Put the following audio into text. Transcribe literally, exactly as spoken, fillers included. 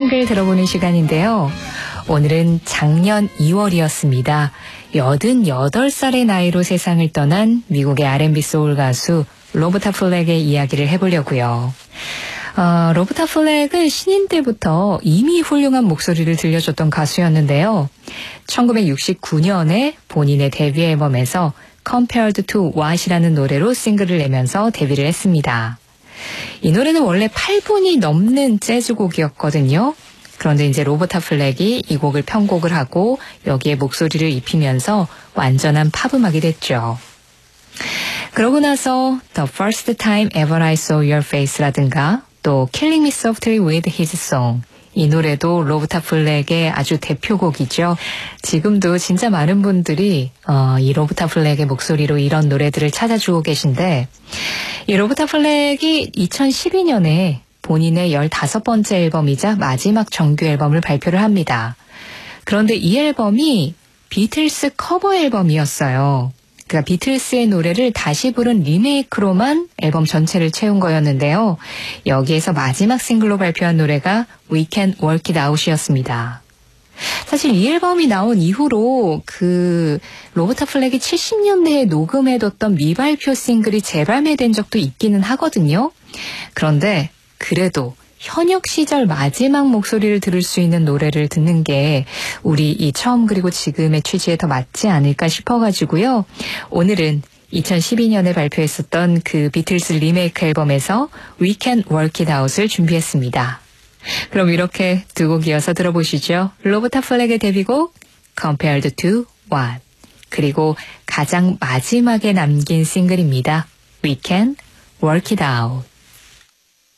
싱글 들어보는 시간인데요. 오늘은 작년 이월이었습니다. 여든여덟 살의 나이로 세상을 떠난 미국의 알앤비 소울 가수 로버타 플렉의 이야기를 해보려고요. 어, 로버타 플렉은 신인 때부터 이미 훌륭한 목소리를 들려줬던 가수였는데요. 천구백육십구 년에 본인의 데뷔 앨범에서 Compared to What이라는 노래로 싱글을 내면서 데뷔를 했습니다. 이 노래는 원래 팔 분이 넘는 재즈곡이었거든요. 그런데 이제 로버타 플렉이 이 곡을 편곡을 하고 여기에 목소리를 입히면서 완전한 팝음악이 됐죠. 그러고 나서 The First Time Ever I Saw Your Face라든가 또 Killing Me Softly with His Song, 이 노래도 로버타 플렉의 아주 대표곡이죠. 지금도 진짜 많은 분들이 어, 이 로버타 플렉의 목소리로 이런 노래들을 찾아주고 계신데, 이 로버타 플렉이 이천십이 년에 본인의 열다섯 번째 앨범이자 마지막 정규 앨범을 발표를 합니다. 그런데 이 앨범이 비틀스 커버 앨범이었어요. 그러니까 비틀스의 노래를 다시 부른 리메이크로만 앨범 전체를 채운 거였는데요. 여기에서 마지막 싱글로 발표한 노래가 We Can Work It Out이었습니다. 사실 이 앨범이 나온 이후로 그 로버타 플렉이 칠십 년대에 녹음해뒀던 미발표 싱글이 재발매된 적도 있기는 하거든요. 그런데 그래도 현역 시절 마지막 목소리를 들을 수 있는 노래를 듣는 게 우리 이 처음 그리고 지금의 취지에 더 맞지 않을까 싶어가지고요. 오늘은 이천십이 년에 발표했었던 그 비틀스 리메이크 앨범에서 We Can Work It Out을 준비했습니다. 그럼 이렇게 두 곡 이어서 들어보시죠. 로버타 플렉의 데뷔곡 Compared to What, 그리고 가장 마지막에 남긴 싱글입니다. We Can Work It Out.